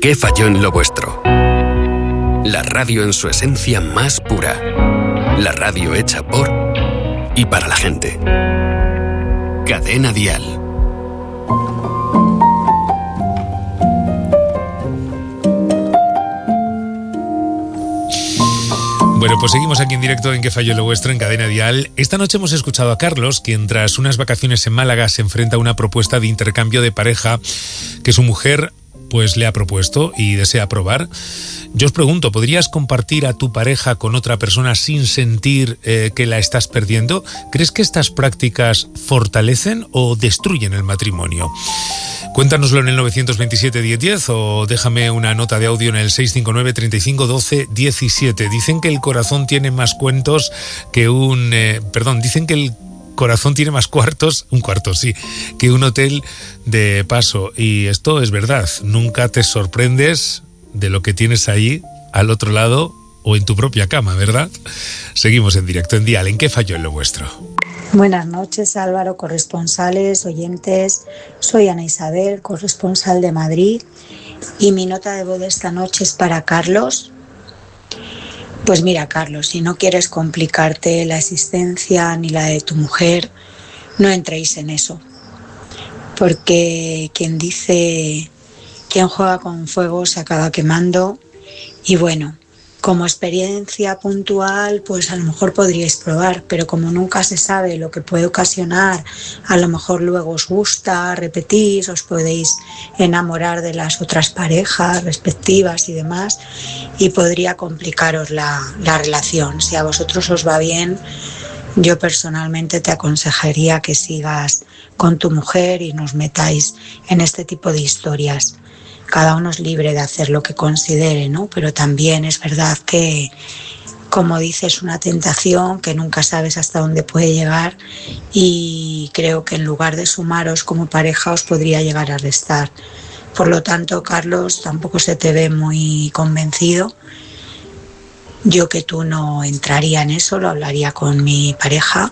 ¿Qué falló en lo vuestro? La radio en su esencia más pura. La radio hecha por y para la gente. Cadena Dial. Bueno, pues seguimos aquí en directo en ¿Qué falló en lo vuestro? En Cadena Dial. Esta noche hemos escuchado a Carlos, quien tras unas vacaciones en Málaga se enfrenta a una propuesta de intercambio de pareja que su mujer pues le ha propuesto y desea probar. Yo os pregunto, ¿podrías compartir a tu pareja con otra persona sin sentir que la estás perdiendo? ¿Crees que estas prácticas fortalecen o destruyen el matrimonio? Cuéntanoslo en el 927-1010 o déjame una nota de audio en el 659-3512-17. Dicen que el corazón tiene más cuentos que dicen que el corazón tiene más cuartos, que un hotel de paso. Y esto es verdad, nunca te sorprendes de lo que tienes ahí al otro lado o en tu propia cama, ¿verdad? Seguimos en directo en Dial, ¿en qué falló en lo vuestro? Buenas noches, Álvaro, corresponsales, oyentes. Soy Ana Isabel, corresponsal de Madrid, y mi nota de voz de esta noche es para Carlos. Pues mira, Carlos, si no quieres complicarte la existencia ni la de tu mujer, no entréis en eso. Porque quien juega con fuego se acaba quemando. Y bueno, como experiencia puntual, pues a lo mejor podríais probar, pero como nunca se sabe lo que puede ocasionar, a lo mejor luego os gusta, repetís, os podéis enamorar de las otras parejas respectivas y demás, y podría complicaros la relación. Si a vosotros os va bien, yo personalmente te aconsejaría que sigas con tu mujer y no os metáis en este tipo de historias. Cada uno es libre de hacer lo que considere, ¿no? Pero también es verdad que, como dices, es una tentación que nunca sabes hasta dónde puede llegar, y creo que en lugar de sumaros como pareja os podría llegar a restar. Por lo tanto, Carlos, tampoco se te ve muy convencido. Yo que tú no entraría en eso, lo hablaría con mi pareja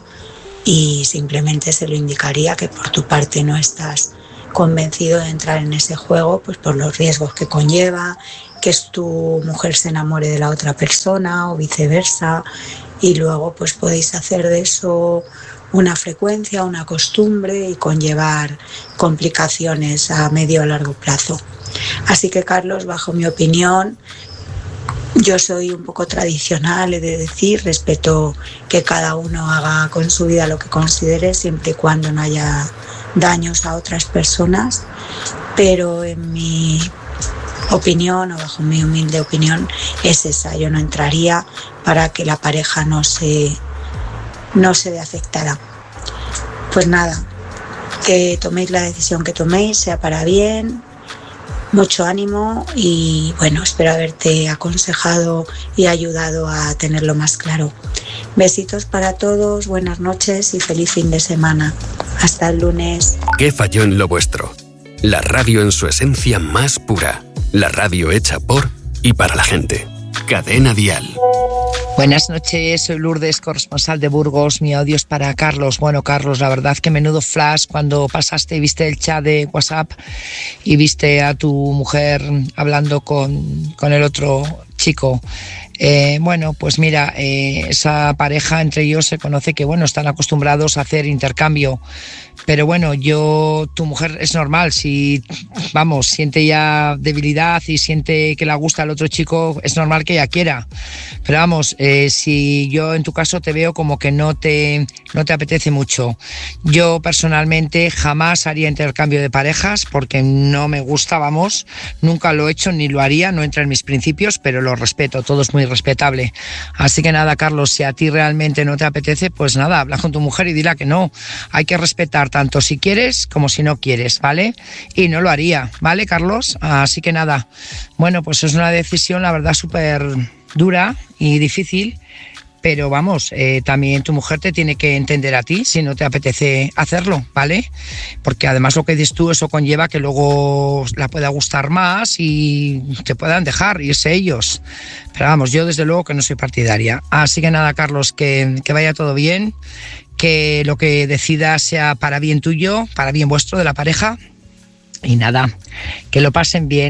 y simplemente se lo indicaría que por tu parte no estás convencido de entrar en ese juego, pues por los riesgos que conlleva, que tu mujer se enamore de la otra persona o viceversa, y luego pues podéis hacer de eso una frecuencia, una costumbre y conllevar complicaciones a medio o largo plazo. Así que, Carlos, bajo mi opinión, yo soy un poco tradicional, he de decir, respeto que cada uno haga con su vida lo que considere, siempre y cuando no haya daños a otras personas, pero en mi opinión, o bajo mi humilde opinión, es esa. Yo no entraría para que la pareja no se ve afectada. Pues nada, que toméis la decisión que toméis, sea para bien, mucho ánimo, y bueno, espero haberte aconsejado y ayudado a tenerlo más claro. Besitos para todos, buenas noches y feliz fin de semana. Hasta el lunes. ¿Qué falló en lo vuestro? La radio en su esencia más pura. La radio hecha por y para la gente. Cadena Dial. Buenas noches, soy Lourdes, corresponsal de Burgos. Mi audio es para Carlos. Bueno, Carlos, la verdad que menudo flash cuando pasaste y viste el chat de WhatsApp y viste a tu mujer hablando con el otro chico. Bueno, pues mira, esa pareja entre ellos se conoce que, bueno, están acostumbrados a hacer intercambio. Pero bueno, tu mujer es normal, si, vamos, siente ya debilidad y siente que le gusta al otro chico, es normal que ella quiera. Pero vamos, si yo en tu caso te veo como que no te apetece mucho. Yo personalmente jamás haría intercambio de parejas porque no me gusta, vamos, nunca lo he hecho ni lo haría, no entra en mis principios, pero lo respeto, todo es muy respetable. Así que nada, Carlos, si a ti realmente no te apetece, pues nada, habla con tu mujer y dile que no. Hay que respetar tanto si quieres como si no quieres, ¿vale? Y no lo haría, ¿vale, Carlos? Así que nada, bueno, pues es una decisión, la verdad, súper dura y difícil, pero vamos, también tu mujer te tiene que entender a ti si no te apetece hacerlo, ¿vale? Porque además lo que dices tú, eso conlleva que luego la pueda gustar más y te puedan dejar irse ellos. Pero vamos, yo desde luego que no soy partidaria. Así que nada, Carlos, que vaya todo bien, que lo que decidas sea para bien tuyo, para bien vuestro, de la pareja, y nada, que lo pasen bien.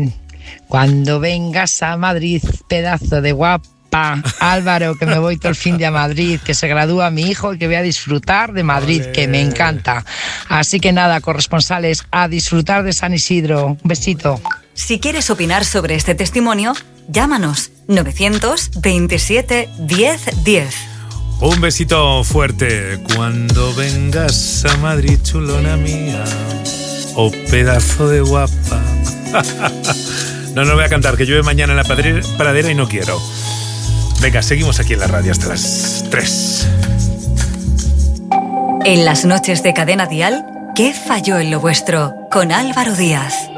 Cuando vengas a Madrid, pedazo de guapa. Álvaro, que me voy todo el fin de a Madrid, que se gradúa mi hijo y que voy a disfrutar de Madrid, que me encanta. Así que nada, corresponsales, a disfrutar de San Isidro. Un besito. Si quieres opinar sobre este testimonio, llámanos 927 10 10. Un besito fuerte. Cuando vengas a Madrid, chulona mía, oh pedazo de guapa. No voy a cantar, que llueve mañana en la pradera y no quiero. Venga, seguimos aquí en la radio hasta las 3. En las noches de Cadena Dial, ¿qué falló en lo vuestro? Con Álvaro Díaz.